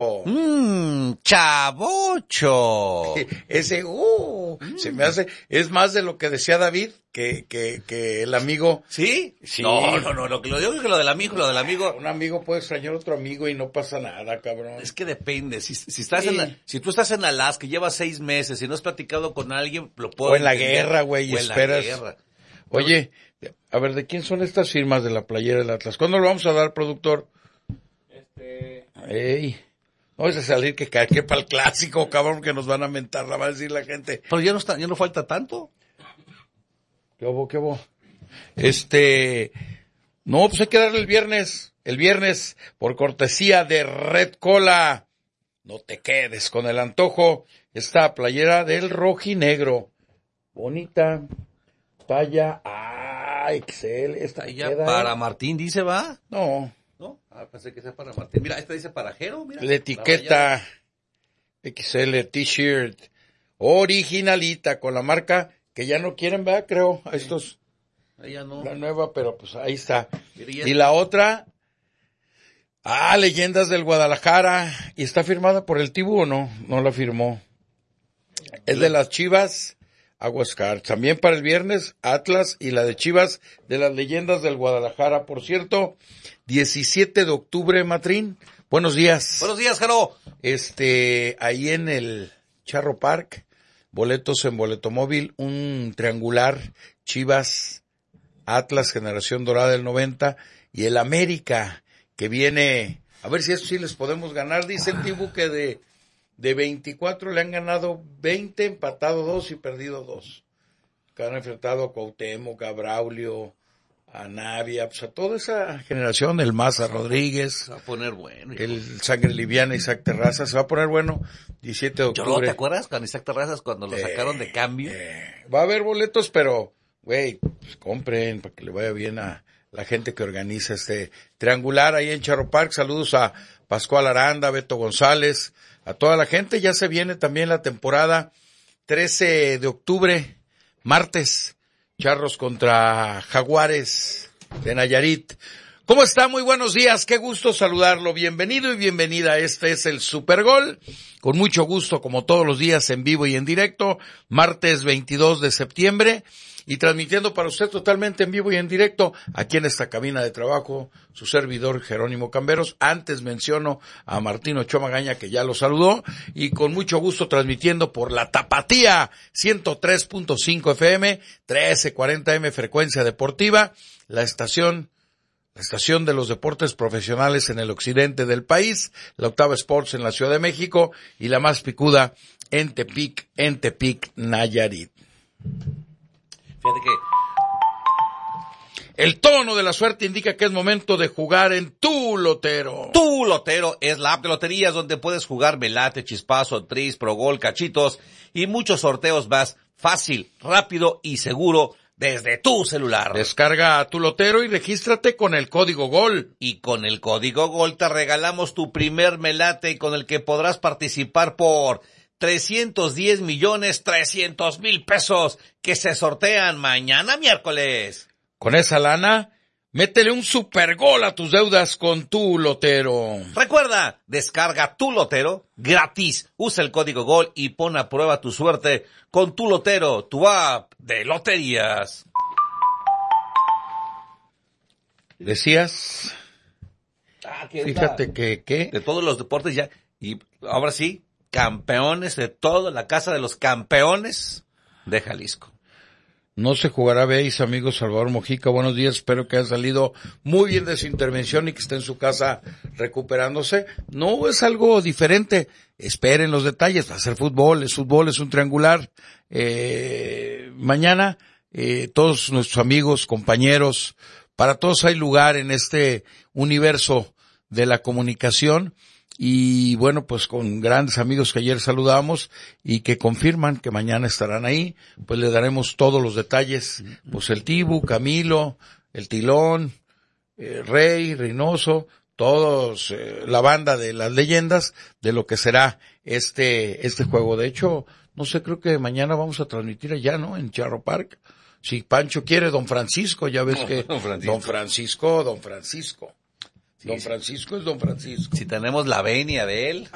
Chavocho. Ese, se me hace, es más de lo que decía David, que el amigo. ¿Sí? Sí. No, lo que yo digo que lo del amigo. Un amigo puede extrañar a otro amigo y no pasa nada, cabrón. Es que depende, si estás Sí. si tú estás en Alaska, llevas 6 meses y no has platicado con alguien, lo puedo O en la entender. guerra, güey, y O en la esperas. guerra. Oye, a ver, ¿de quién son estas firmas de la playera del Atlas? ¿Cuándo lo vamos a dar, productor? Ey, no vas a salir que para el clásico, cabrón, que nos van a mentar, la va a decir la gente. Pero ya no falta tanto. ¿Qué hubo? No, pues hay que darle el viernes, por cortesía de Red Cola. No te quedes con el antojo, esta playera del rojinegro. Bonita, talla, Excel, esta Ya queda. para Martín dice, ¿va? No, ¿No? Pensé que sea para Martín. Mira, esta dice para Jero, mira. la etiqueta XL T-shirt, originalita, con la marca que ya no quieren, ¿verdad? Creo, a estos. Ella no. La nueva, pero pues ahí está. Mira, Y la otra, Leyendas del Guadalajara, y está firmada por el Tibu, ¿o no? No la firmó. Es de las Chivas, Aguascalientes. También para el viernes, Atlas, y la de Chivas de las Leyendas del Guadalajara. Por cierto, 17 de octubre, Matrín. Buenos días. Buenos días, Jaro. Ahí en el Charro Park, boletos en Boleto Móvil, un triangular, Chivas, Atlas, Generación Dorada del 90, y el América, que viene, a ver si eso sí les podemos ganar. Dice el Tibu que de 24 le han ganado 20, empatado 2 y perdido 2. Que han enfrentado a Cuauhtémoc, a Braulio, a Navia, pues a toda esa generación, el Maza Rodríguez. Se va a poner bueno. El Sangre Liviana, Isaac Terrazas, se va a poner bueno, 17 de octubre. ¿Te acuerdas con Isaac Terrazas cuando lo sacaron de cambio? Va a haber boletos, pero, güey, pues compren para que le vaya bien a la gente que organiza este triangular ahí en Charro Park. Saludos a Pascual Aranda, Beto González, a toda la gente. Ya se viene también la temporada 13 de octubre, martes, Charros contra Jaguares de Nayarit. ¿Cómo está? Muy buenos días, qué gusto saludarlo. Bienvenido y bienvenida. Este es el Supergol. Con mucho gusto, como todos los días, en vivo y en directo, martes 22 de septiembre, y transmitiendo para usted totalmente en vivo y en directo, aquí en esta cabina de trabajo, su servidor Jerónimo Camberos. Antes menciono a Martín Ochoa Magaña, que ya lo saludó, y con mucho gusto transmitiendo por la Tapatía 103.5 FM, 1340 M frecuencia deportiva, la estación de los deportes profesionales en el occidente del país, la Octava Sports en la Ciudad de México, y la más picuda en Tepic, Nayarit. Fíjate que el tono de la suerte indica que es momento de jugar en Tu Lotero. Tu Lotero es la app de loterías donde puedes jugar Melate, Chispazo, Tris, Progol, Cachitos y muchos sorteos más fácil, rápido y seguro desde tu celular. Descarga Tu Lotero y regístrate con el código GOL. Y con el código GOL te regalamos tu primer melate con el que podrás participar por 310,300,000 pesos que se sortean mañana miércoles. Con esa lana, métele un supergol a tus deudas con Tu Lotero. Recuerda, descarga Tu Lotero gratis. Usa el código GOL y pon a prueba tu suerte con Tu Lotero, tu app de loterías. Decías, fíjate que de todos los deportes ya, y ahora sí, campeones de todo, la casa de los campeones de Jalisco. No se jugará béis, amigo Salvador Mojica. Buenos días, espero que haya salido muy bien de su intervención y que esté en su casa recuperándose. No es algo diferente, esperen los detalles, va a ser fútbol, es un triangular. Mañana, todos nuestros amigos, compañeros, para todos hay lugar en este universo de la comunicación. Y bueno, pues con grandes amigos que ayer saludamos y que confirman que mañana estarán ahí, pues le daremos todos los detalles, pues el Tibu, Camilo, el Tilón, Rey, Reynoso, todos, la banda de las leyendas de lo que será este juego. De hecho, no sé, creo que mañana vamos a transmitir allá, ¿no? En Charro Park. Si Pancho quiere, Don Francisco, ya ves que Don Francisco. Don Francisco es Don Francisco. Si tenemos la venia de él.